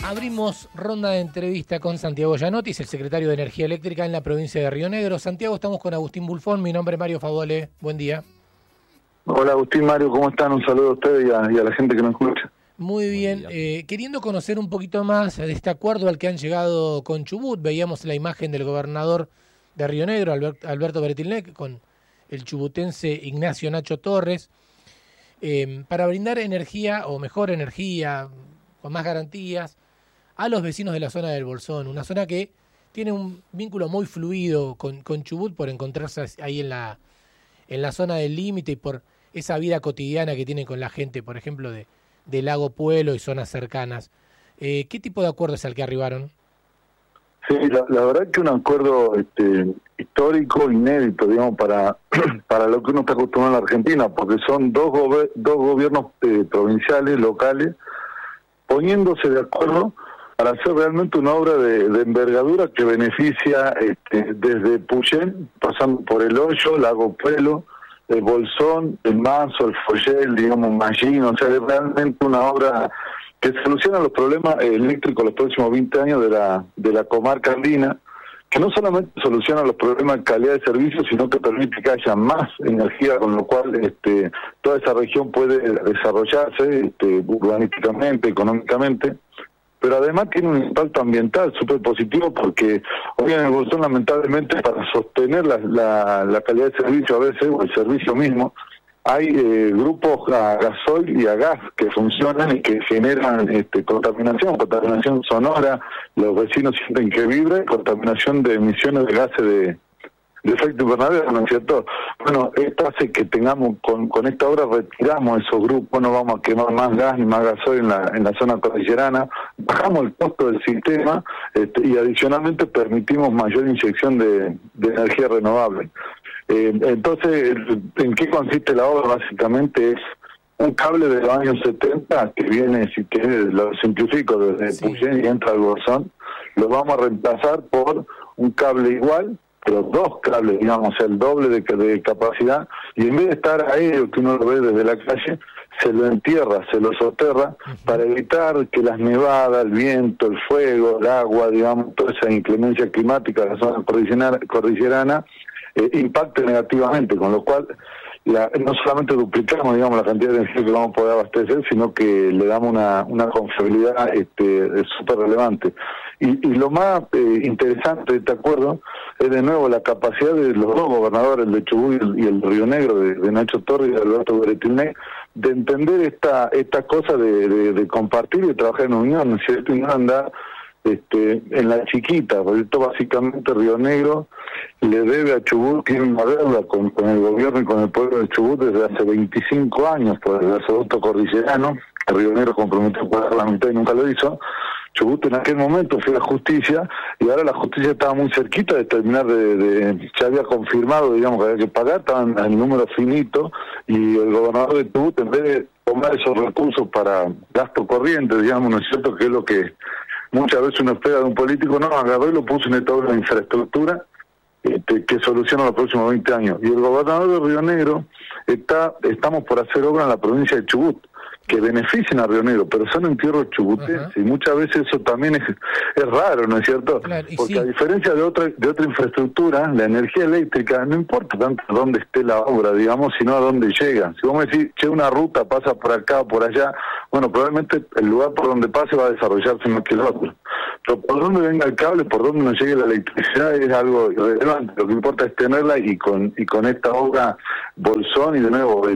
Abrimos ronda de entrevista con Santiago Gianotis, el secretario de Energía Eléctrica en la provincia de Río Negro. Santiago, estamos con Agustín Bulfón, mi nombre es Mario Favole, buen día. Hola Agustín, Mario, ¿cómo están? Un saludo a ustedes y a la gente que nos escucha. Muy bien, queriendo conocer un poquito más de este acuerdo al que han llegado con Chubut, veíamos la imagen del gobernador de Río Negro, Alberto Bretilnec, con el chubutense Ignacio Nacho Torres, para brindar energía, o mejor energía, con más garantías, a los vecinos de la zona del Bolsón, una zona que tiene un vínculo muy fluido con Chubut por encontrarse ahí en la zona del límite y por esa vida cotidiana que tienen con la gente, por ejemplo, de Lago Puelo y zonas cercanas. ¿Qué tipo de acuerdo es al que arribaron? Sí, la verdad es que un acuerdo histórico, inédito, digamos, para lo que uno está acostumbrado en la Argentina, porque son dos gobiernos provinciales, locales, poniéndose de acuerdo para hacer realmente una obra de envergadura que beneficia desde Puyén, pasando por El Hoyo, Lago Puelo, el Bolsón, el Manso, el Follel, digamos, Mallín, o sea, es realmente una obra que soluciona los problemas eléctricos los próximos 20 años de la comarca andina, que no solamente soluciona los problemas de calidad de servicio, sino que permite que haya más energía, con lo cual toda esa región puede desarrollarse urbanísticamente, económicamente, pero además tiene un impacto ambiental súper positivo porque hoy en el Bolsón, lamentablemente, para sostener la calidad de servicio a veces, o el servicio mismo, hay grupos a gasoil y a gas que funcionan y que generan contaminación sonora, los vecinos sienten que vibra, contaminación de emisiones de gases de efecto invernadero, ¿no es cierto? Bueno, esto hace que tengamos, con esta obra retiramos esos grupos, no vamos a quemar más gas ni más gasoil en la zona cordillerana, bajamos el costo del sistema y adicionalmente permitimos mayor inyección de energía renovable. Entonces, ¿en qué consiste la obra? Básicamente es un cable de los años 70 que viene, si querés, lo simplifico, desde Puyén y entra al Bolsón, lo vamos a reemplazar por un cable igual, pero dos cables, digamos, el doble de capacidad, y en vez de estar aéreo, que uno lo ve desde la calle, se lo entierra, se lo soterra, para evitar que las nevadas, el viento, el fuego, el agua, digamos, toda esa inclemencia climática de la zona cordillerana, impacte negativamente, con lo cual no solamente duplicamos, digamos, la cantidad de energía que vamos a poder abastecer, sino que le damos una confiabilidad súper relevante. Y lo más interesante de este acuerdo es, de nuevo, la capacidad de los dos gobernadores, el de Chubut y el de Río Negro, de Nacho Torres y de Alberto Bretilnec, de entender esta cosa de compartir y de trabajar en unión, ¿no es cierto? Y no andar en la chiquita, porque esto básicamente Río Negro le debe a Chubut, tiene una deuda con el gobierno y con el pueblo de Chubut desde hace 25 años por el gasoducto cordillerano, que Río Negro comprometió a pagar la mitad y nunca lo hizo. Chubut en aquel momento fue a la justicia y ahora la justicia estaba muy cerquita de terminar ya había confirmado, digamos, que había que pagar, estaban en número finito, y el gobernador de Chubut, en vez de tomar esos recursos para gasto corriente, digamos, ¿no es cierto?, que es lo que muchas veces uno espera de un político, no, agarró y lo puso en esta obra de infraestructura que soluciona los próximos 20 años. Y el gobernador de Río Negro estamos por hacer obra en la provincia de Chubut, que beneficien a Río Negro, pero son en tierras chubutenses, y muchas veces eso también es raro, ¿no es cierto? Claro, porque sí, a diferencia de otra infraestructura, la energía eléctrica no importa tanto dónde esté la obra, digamos, sino a dónde llega. Si vos me decís, che, una ruta pasa por acá o por allá, bueno, probablemente el lugar por donde pase va a desarrollarse más que el otro. Pero por donde venga el cable, por donde nos llegue la electricidad, es algo irrelevante. Lo que importa es tenerla, y con esta obra Bolsón y de nuevo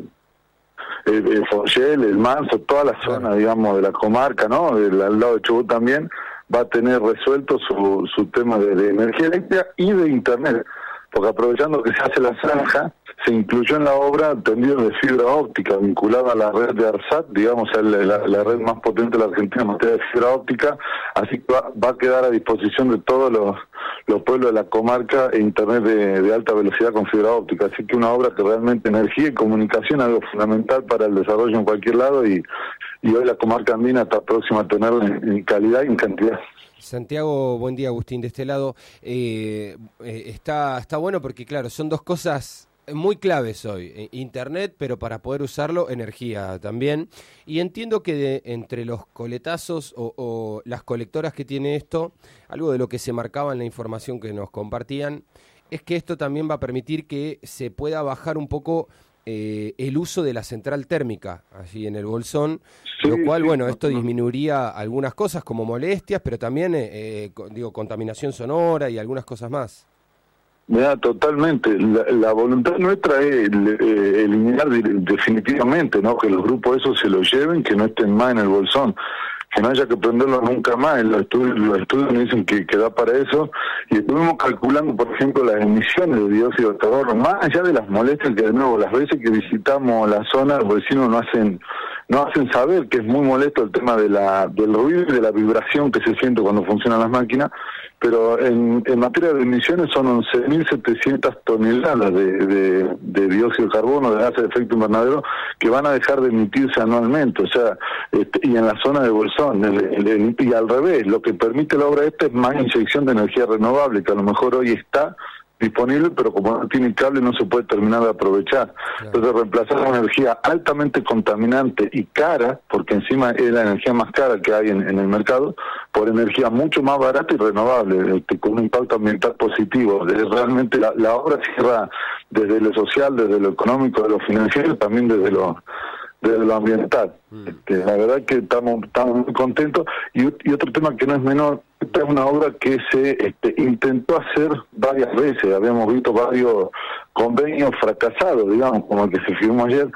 el Follel, el Manso, toda la zona, digamos, de la comarca, ¿no?, al lado de Chubut también, va a tener resuelto su tema de energía eléctrica y de internet, porque aprovechando que se hace la zanja, se incluyó en la obra tendidos de fibra óptica vinculada a la red de ARSAT, digamos, la red más potente de la Argentina en materia de fibra óptica, así que va a quedar a disposición de todos los pueblos de la comarca internet de alta velocidad con fibra óptica, así que una obra que realmente energía y comunicación es algo fundamental para el desarrollo en cualquier lado, y hoy la comarca andina está próxima a tenerla en calidad y en cantidad. Santiago, buen día, Agustín de este lado. Está bueno porque, claro, son dos cosas muy claves hoy. Internet, pero para poder usarlo, energía también. Y entiendo que entre los coletazos o las colectoras que tiene esto, algo de lo que se marcaba en la información que nos compartían, es que esto también va a permitir que se pueda bajar un poco el uso de la central térmica allí en el Bolsón, lo cual, bueno, esto disminuiría algunas cosas como molestias, pero también, contaminación sonora y algunas cosas más. Mira, totalmente. La voluntad nuestra es eliminar definitivamente, ¿no? Que los grupos esos se lo lleven, que no estén más en el Bolsón, que no haya que prenderlo nunca más. Los estudios nos dicen que da para eso, y estuvimos calculando, por ejemplo, las emisiones de dióxido de carbono, más allá de las molestias que, de nuevo, las veces que visitamos la zona, los vecinos nos hacen saber que es muy molesto el tema del ruido y de la vibración que se siente cuando funcionan las máquinas, pero en materia de emisiones son 11.700 toneladas de dióxido de carbono, de gases de efecto invernadero, que van a dejar de emitirse anualmente, o sea, y en la zona de Bolsón, y al revés, lo que permite la obra esta es más inyección de energía renovable, que a lo mejor hoy está disponible, pero como no tiene cable no se puede terminar de aprovechar. Claro. Entonces reemplazar una energía altamente contaminante y cara, porque encima es la energía más cara que hay en el mercado, por energía mucho más barata y renovable, con un impacto ambiental positivo. Realmente la obra cierra desde lo social, desde lo económico, de lo financiero, también desde lo ambiental. La verdad que estamos muy contentos. Y otro tema que no es menor, esta es una obra que se intentó hacer varias veces, habíamos visto varios convenios fracasados, digamos, como el que se firmó ayer.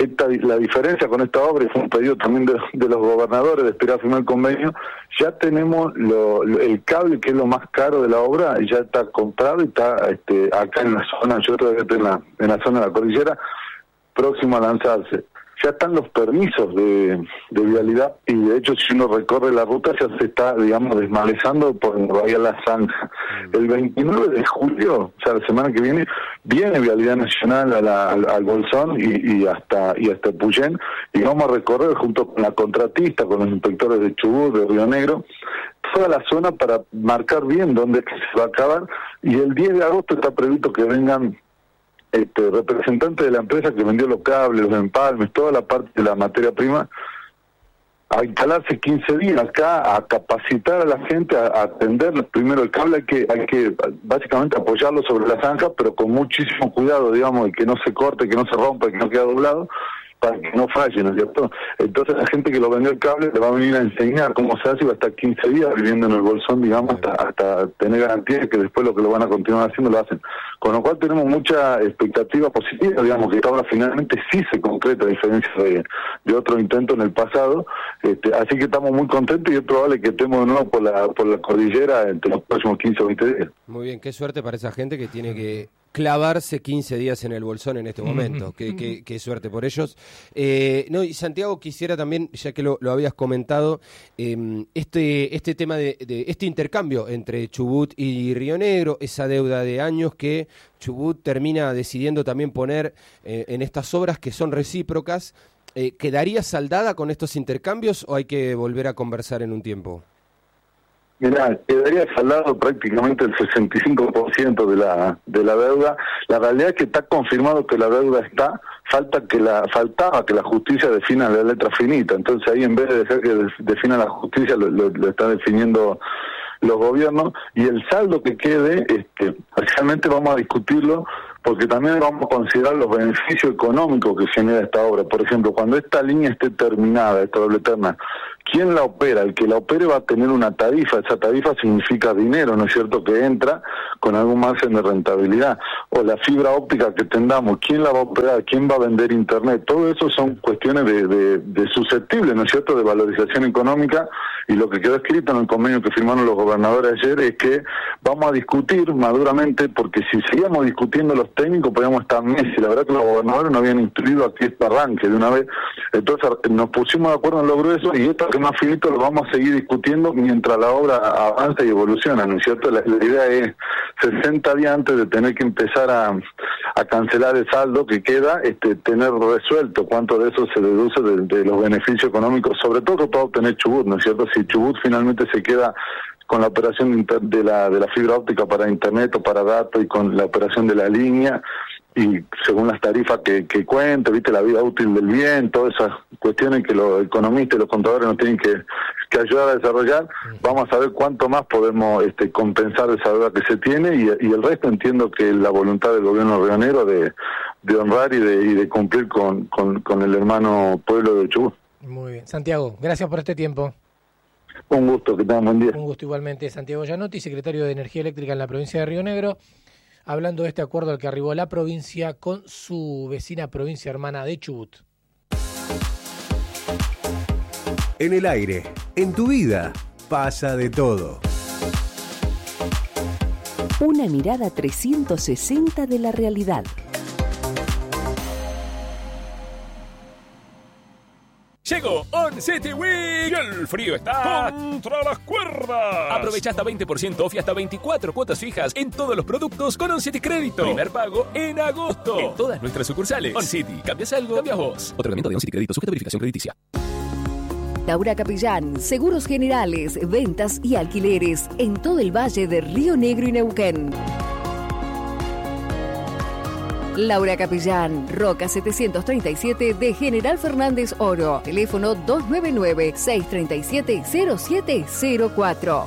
La diferencia con esta obra, y fue un pedido también de los gobernadores de esperar a firmar el convenio, ya tenemos el cable, que es lo más caro de la obra, ya está comprado y está acá en la zona, yo todavía estoy en la zona de la cordillera, próximo a lanzarse. Ya están los permisos de vialidad, y de hecho si uno recorre la ruta ya se está, digamos, desmalezando por Bahía La Zanja. El 29 de julio, o sea, la semana que viene Vialidad Nacional al Bolsón y hasta Puyén, y vamos a recorrer junto con la contratista, con los inspectores de Chubut, de Río Negro, toda la zona para marcar bien dónde es que se va a acabar, y el 10 de agosto está previsto que vengan representante de la empresa que vendió los cables, los empalmes, toda la parte de la materia prima, a instalarse 15 días acá, a capacitar a la gente, a atender primero el cable. Hay que básicamente apoyarlo sobre la zanja, pero con muchísimo cuidado, digamos, de que no se corte, que no se rompa, que no quede doblado, para que no falle, ¿no es cierto? Entonces la gente que lo vendió el cable le va a venir a enseñar cómo se hace, y va a estar 15 días viviendo en el Bolsón, digamos, hasta tener garantía de que después lo que lo van a continuar haciendo lo hacen. Con lo cual tenemos mucha expectativa positiva, digamos, que esta obra finalmente sí se concreta, a diferencia de otro intento en el pasado, así que estamos muy contentos, y es probable que estemos de nuevo por la cordillera entre los próximos 15 o 20 días. Muy bien, qué suerte para esa gente que tiene que clavarse 15 días en el Bolsón en este momento. Qué suerte por ellos. Y Santiago, quisiera también, ya que lo habías comentado, este tema de este intercambio entre Chubut y Río Negro, esa deuda de años que Chubut termina decidiendo también poner en estas obras que son recíprocas, ¿quedaría saldada con estos intercambios o hay que volver a conversar en un tiempo? Mirá, quedaría saldado prácticamente el 65% de la deuda. La realidad es que está confirmado que la deuda está, faltaba que la justicia defina la letra finita. Entonces ahí, en vez de dejar que defina la justicia, lo está definiendo los gobiernos, y el saldo que quede, parcialmente vamos a discutirlo, porque también vamos a considerar los beneficios económicos que genera esta obra. Por ejemplo, cuando esta línea esté terminada, esta doble terna, ¿quién la opera? El que la opere va a tener una tarifa. Esa tarifa significa dinero, ¿no es cierto?, que entra con algún margen de rentabilidad. O la fibra óptica que tengamos, ¿quién la va a operar? ¿Quién va a vender internet? Todo eso son cuestiones de susceptibles, ¿no es cierto?, de valorización económica, y lo que quedó escrito en el convenio que firmaron los gobernadores ayer es que vamos a discutir maduramente, porque si seguíamos discutiendo los técnicos podíamos estar meses. La verdad que los gobernadores no habían instruido aquí este arranque de una vez. Entonces nos pusimos de acuerdo en lo grueso, y esto que es más finito lo vamos a seguir discutiendo mientras la obra avanza y evoluciona, ¿no es cierto? La idea es 60 días antes de tener que empezar a cancelar el saldo que queda, tener resuelto cuánto de eso se deduce de los beneficios económicos, sobre todo que pueda obtener Chubut, ¿no es cierto? Si Chubut finalmente se queda con la operación de la fibra óptica para internet o para datos, y con la operación de la línea, según las tarifas que cuente, viste, la vida útil del bien, todas esas cuestiones que los economistas y los contadores nos tienen que ayudar a desarrollar. Vamos a ver cuánto más podemos compensar esa deuda que se tiene, y el resto entiendo que la voluntad del gobierno rionegro de honrar y de cumplir con el hermano pueblo de Chubut. Muy bien. Santiago, gracias por este tiempo. Un gusto, que tengan buen día. Un gusto igualmente. Santiago Gianotti, secretario de Energía Eléctrica en la provincia de Río Negro, hablando de este acuerdo al que arribó la provincia con su vecina provincia hermana de Chubut. En el aire, en tu vida, pasa de todo. Una mirada 360 de la realidad. Llegó On City Week y el frío está contra las cuerdas. Aprovecha hasta 20% off y hasta 24 cuotas fijas en todos los productos con On City Crédito. Primer pago en agosto en todas nuestras sucursales. On City, cambias algo, cambias vos. Otorgamiento de On City Crédito sujeto a verificación crediticia. Laura Capellán, seguros generales, ventas y alquileres en todo el valle de Río Negro y Neuquén. Laura Capellán, Roca 737 de General Fernández Oro. Teléfono 299-637-0704.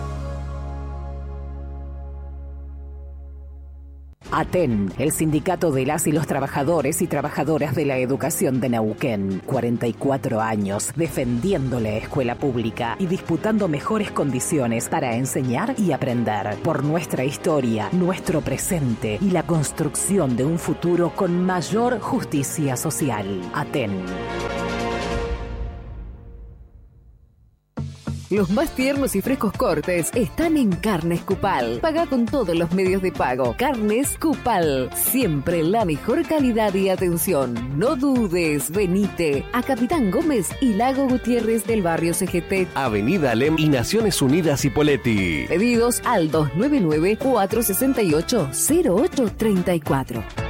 ATEN, el sindicato de las y los trabajadores y trabajadoras de la educación de Neuquén. 44 años defendiendo la escuela pública y disputando mejores condiciones para enseñar y aprender. Por nuestra historia, nuestro presente y la construcción de un futuro con mayor justicia social. ATEN. Los más tiernos y frescos cortes están en Carnes Cupal. Paga con todos los medios de pago. Carnes Cupal. Siempre la mejor calidad y atención. No dudes, venite a Capitán Gómez y Lago Gutiérrez del barrio CGT. Avenida Alem y Naciones Unidas Hipóleti. Pedidos al 299-468-0834.